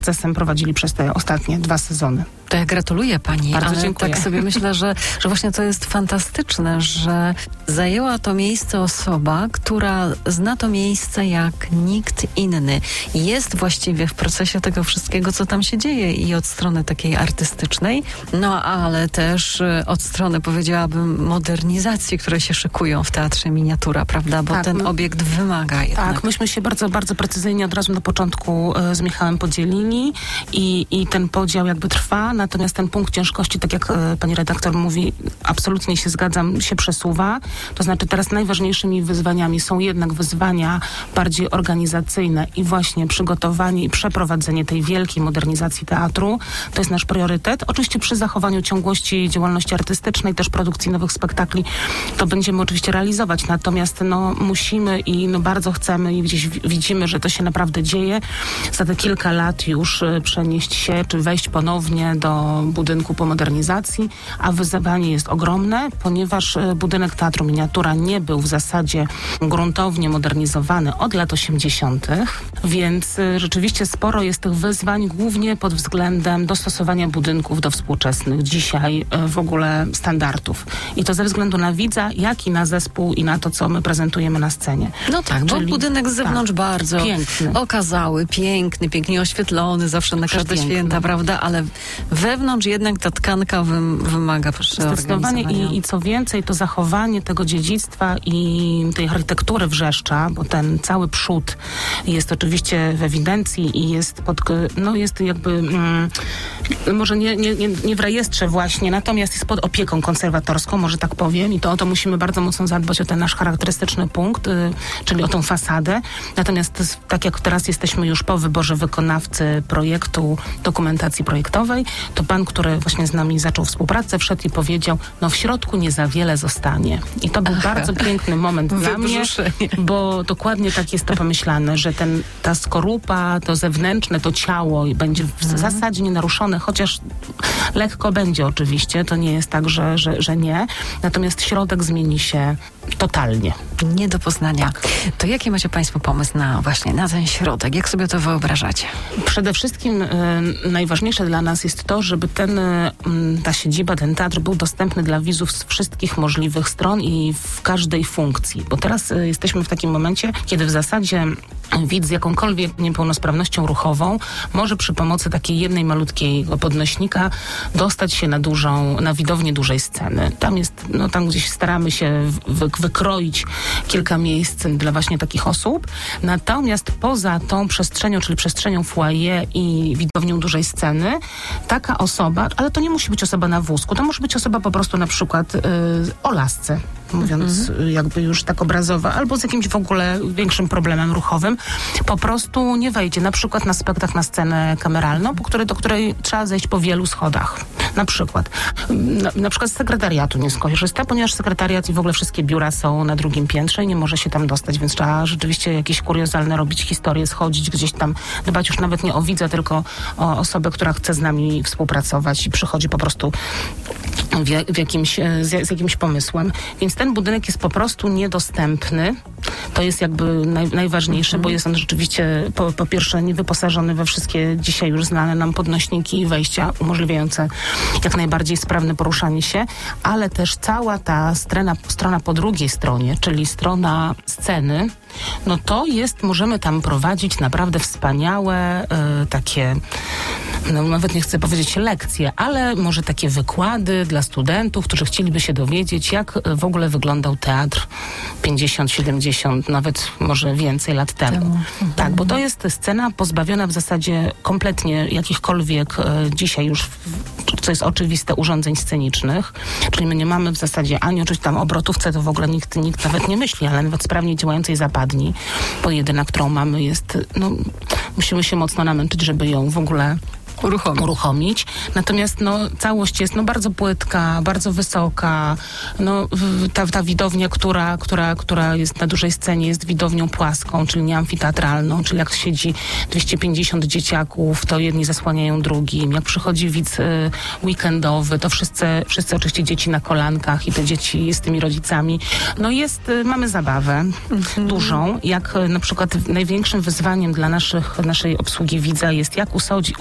sukcesem prowadzili przez te ostatnie 2 sezony. To ja gratuluję pani. Bardzo dziękuję. Tak sobie myślę, że właśnie to jest fantastyczne, że zajęła to miejsce osoba, która zna to miejsce jak nikt inny. Jest właściwie w procesie tego wszystkiego, co tam się dzieje i od strony takiej artystycznej, no ale też od strony, powiedziałabym, modernizacji, które się szykują w Teatrze Miniatura, prawda? Bo ten obiekt wymaga jednak. Tak, myśmy się bardzo, bardzo precyzyjnie od razu na początku z Michałem podzielili i ten podział jakby trwa, natomiast ten punkt ciężkości, tak jak pani redaktor mówi, absolutnie się zgadzam, się przesuwa. To znaczy teraz najważniejszymi wyzwaniami są jednak wyzwania bardziej organizacyjne i właśnie przygotowanie i przeprowadzenie tej wielkiej modernizacji teatru. To jest nasz priorytet. Oczywiście przy zachowaniu ciągłości działalności artystycznej, też produkcji nowych spektakli, to będziemy oczywiście realizować. Natomiast musimy i bardzo chcemy i gdzieś widzimy, że to się naprawdę dzieje. Za te kilka lat już przenieść się, czy wejść ponownie do budynku po modernizacji, a wyzwanie jest ogromne, ponieważ budynek Teatru Miniatura nie był w zasadzie gruntownie modernizowany od lat 80., więc rzeczywiście sporo jest tych wyzwań, głównie pod względem dostosowania budynków do współczesnych dzisiaj w ogóle standardów. I to ze względu na widza, jak i na zespół i na to, co my prezentujemy na scenie. No tak, bo budynek z zewnątrz bardzo piękny, okazały, pięknie oświetlony, zawsze na każde święta, prawda? Ale wewnątrz jednak ta tkanka wymaga zdecydowanie i co więcej, to zachowanie tego dziedzictwa i tej architektury Wrzeszcza, bo ten cały przód jest oczywiście w ewidencji i jest jest jakby może nie w rejestrze właśnie, natomiast jest pod opieką konserwatorską, może tak powiem, i to o to musimy bardzo mocno zadbać, o ten nasz charakterystyczny punkt, czyli o tą fasadę. Natomiast tak jak teraz jesteśmy już po wyborze wykonawcy projektu, dokumentacji projektowej, to pan, który właśnie z nami zaczął współpracę, wszedł i powiedział, w środku nie za wiele zostanie. I to był bardzo piękny moment dla mnie, bo dokładnie tak jest to pomyślane, że ta skorupa, to zewnętrzne, to ciało będzie w zasadzie nienaruszone, chociaż lekko będzie oczywiście, to nie jest tak, że nie. Natomiast środek zmieni się totalnie. Nie do poznania. Tak. To jaki macie państwo pomysł na ten środek? Jak sobie to wyobrażacie? Przede wszystkim najważniejsze dla nas jest to, żeby ta siedziba, ten teatr był dostępny dla widzów z wszystkich możliwych stron i w każdej funkcji. Bo teraz jesteśmy w takim momencie, kiedy w zasadzie widz z jakąkolwiek niepełnosprawnością ruchową może przy pomocy takiej jednej malutkiego podnośnika dostać się na widownię dużej sceny. Tam gdzieś staramy się wykroić kilka miejsc dla właśnie takich osób. Natomiast poza tą przestrzenią, czyli przestrzenią foyer i widownią dużej sceny, taka osoba, ale to nie musi być osoba na wózku, to może być osoba po prostu na przykład o lasce, mówiąc jakby już tak obrazowo, albo z jakimś w ogóle większym problemem ruchowym, po prostu nie wejdzie na przykład na spektakl na scenę kameralną, do której trzeba zejść po wielu schodach. Na przykład. Na przykład z sekretariatu nie skorzysta, ponieważ sekretariat i w ogóle wszystkie biura są na drugim piętrze i nie może się tam dostać, więc trzeba rzeczywiście jakieś kuriozalne robić historie, schodzić gdzieś tam, dbać już nawet nie o widza, tylko o osobę, która chce z nami współpracować i przychodzi po prostu z jakimś pomysłem. Więc ten budynek jest po prostu niedostępny. To jest jakby najważniejsze, bo jest on rzeczywiście po pierwsze niewyposażony we wszystkie dzisiaj już znane nam podnośniki i wejścia umożliwiające jak najbardziej sprawne poruszanie się, ale też cała ta strona po drugiej stronie, czyli strona sceny, możemy tam prowadzić naprawdę wspaniałe takie, nawet nie chcę powiedzieć lekcje, ale może takie wykłady dla studentów, którzy chcieliby się dowiedzieć, jak w ogóle wyglądał teatr 50, 70, nawet może więcej lat temu. Tak, bo to jest scena pozbawiona w zasadzie kompletnie jakichkolwiek dzisiaj już, co jest oczywiste, urządzeń scenicznych, czyli my nie mamy w zasadzie ani oczywiście tam obrotówce, to w ogóle nikt nawet nie myśli, ale nawet sprawnie działającej zapadni, bo jedyna, którą mamy jest, musimy się mocno namęczyć, żeby ją w ogóle uruchomić. Natomiast całość jest bardzo płytka, bardzo wysoka. Ta widownia, która jest na dużej scenie, jest widownią płaską, czyli nie amfiteatralną, czyli jak siedzi 250 dzieciaków, to jedni zasłaniają drugim. Jak przychodzi widz weekendowy, to wszyscy oczywiście dzieci na kolankach i te dzieci z tymi rodzicami. Mamy zabawę dużą. Jak na przykład największym wyzwaniem dla naszej obsługi widza jest, jak